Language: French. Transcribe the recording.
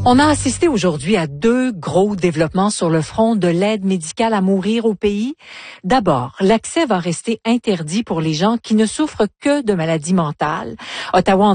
On a assisté aujourd'hui à deux gros développements sur le front de l'aide médicale à mourir au pays. D'abord, l'accès va rester interdit pour les gens qui ne souffrent que de maladies mentales. Ottawa